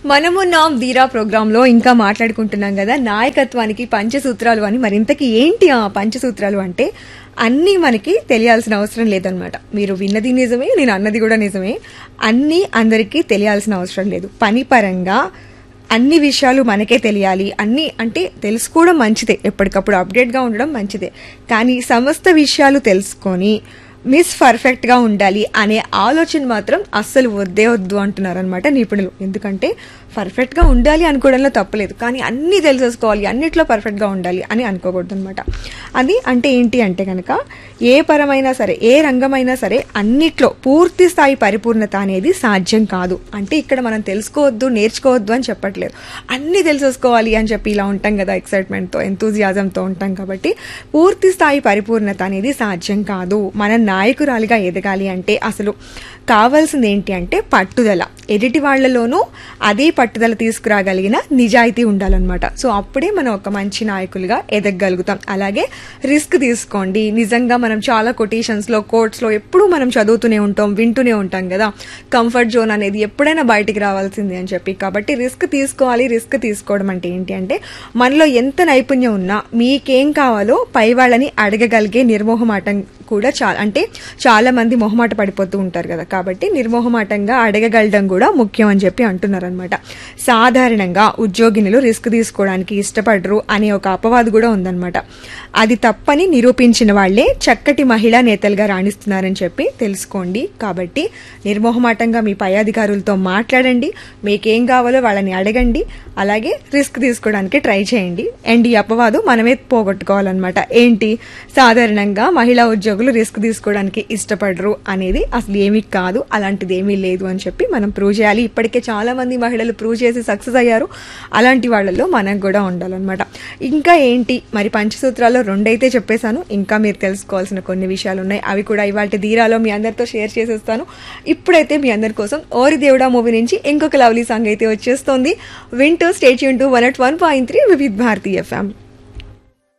మనము నామ్ ధీరా ప్రోగ్రామ్ లో ఇంకా మాట్లాడుకుంటున్నాం కదా నాయకత్వానికి పంచసూత్రాలు అని. మరింతకి ఏంటి ఆ పంచసూత్రాలు అంటే అన్నీ మనకి తెలియాల్సిన అవసరం లేదనమాట. మీరు విన్నది నిజమే, నేను అన్నది కూడా నిజమే. అన్నీ అందరికీ తెలియాల్సిన అవసరం లేదు. పని పరంగా అన్ని విషయాలు మనకే తెలియాలి, అన్ని అంటే తెలుసుకోవడం మంచిదే, ఎప్పటికప్పుడు అప్డేట్గా ఉండడం మంచిదే. కానీ సమస్త విషయాలు తెలుసుకొని మిస్ పర్ఫెక్ట్గా ఉండాలి అనే ఆలోచన మాత్రం అస్సలు వద్దు అంటున్నారనమాట నిపుణులు. ఎందుకంటే పర్ఫెక్ట్గా ఉండాలి అనుకోవడంలో తప్పలేదు, కానీ అన్నీ తెలిసేసుకోవాలి, అన్నిట్లో పర్ఫెక్ట్గా ఉండాలి అని అనుకోకూడదు అనమాట. అది అంటే ఏంటి అంటే కనుక ఏ పరమైనా సరే, ఏ రంగమైనా సరే అన్నిట్లో పూర్తి స్థాయి పరిపూర్ణత అనేది సాధ్యం కాదు. అంటే ఇక్కడ మనం తెలుసుకోవద్దు, నేర్చుకోవద్దు అని చెప్పట్లేదు, అన్నీ తెలిసేసుకోవాలి అని చెప్పి ఇలా ఉంటాం కదా, ఎక్సైట్మెంట్తో, ఎంతూజియాజంతో ఉంటాం. కాబట్టి పూర్తి స్థాయి పరిపూర్ణత అనేది సాధ్యం కాదు. మన నాయకురాలిగా ఎదగాలి అంటే అసలు కావాల్సింది ఏంటి అంటే పట్టుదల. ఎదుటి వాళ్లలోనూ అదే పట్టుదల తీసుకురాగలిగిన నిజాయితీ ఉండాలన్నమాట. సో అప్పుడే మనం ఒక మంచి నాయకులుగా ఎదగగలుగుతాం. అలాగే రిస్క్ తీసుకోండి. నిజంగా మనం చాలా కొటేషన్స్లో, కోట్స్లో ఎప్పుడూ మనం చదువుతూనే ఉంటాం, వింటూనే ఉంటాం కదా, కంఫర్ట్ జోన్ అనేది ఎప్పుడైనా బయటికి రావాల్సింది అని చెప్పి. కాబట్టి రిస్క్ తీసుకోవాలి. రిస్క్ తీసుకోవడం అంటే ఏంటి అంటే మనలో ఎంత నైపుణ్యం ఉన్నా మీకేం కావాలో పై వాళ్ళని అడగగలిగే నిర్మోహమాటం కూడా చాలా మంది మొహమాట పడిపోతూ ఉంటారు కదా. కాబట్టి నిర్మోహమాటంగా అడగగలడం కూడా ముఖ్యం అని చెప్పి అంటున్నారనమాట. సాధారణంగా ఉద్యోగినులు రిస్క్ తీసుకోవడానికి ఇష్టపడరు అనే ఒక అపవాదు కూడా ఉందన్నమాట. అది తప్పని నిరూపించిన వాళ్లే చక్కటి మహిళా నేతలుగా రాణిస్తున్నారని చెప్పి తెలుసుకోండి. కాబట్టి నిర్మోహమాటంగా మీ పై అధికారులతో మాట్లాడండి, మీకేం కావాలో వాళ్ళని అడగండి, అలాగే రిస్క్ తీసుకోవడానికి ట్రై చేయండి. అండ్ ఈ అపవాదు మనమే పోగొట్టుకోవాలన్నమాట. ఏంటి, సాధారణంగా మహిళా ఉద్యోగులు రిస్క్ తీసుకోవడానికి ఇష్టపడరు అనేది అసలు ఏమీ కాదు, అలాంటిది ఏమీ లేదు అని చెప్పి మనం ప్రూవ్ చేయాలి. ఇప్పటికే చాలా మంది మహిళలు ప్రూవ్ చేసి సక్సెస్ అయ్యారు. అలాంటి వాళ్ళల్లో మనం కూడా ఉండాలన్నమాట. ఇంకా ఏంటి మరి, పంచసూత్రాల్లో 2 అయితే చెప్పేశాను, ఇంకా మీరు తెలుసుకోవాల్సిన కొన్ని విషయాలు ఉన్నాయి. అవి కూడా ఇవాళ ధీరాలో మీ అందరితో షేర్ చేసేస్తాను. ఇప్పుడైతే మీ అందరి కోసం ఓరి దేవుడా మూవీ నుంచి ఇంకొక లవ్లీ సాంగ్ అయితే వచ్చేస్తోంది. వింటూ స్టే ట్యూన్ టు 101.3 వివిధ భారతి FM.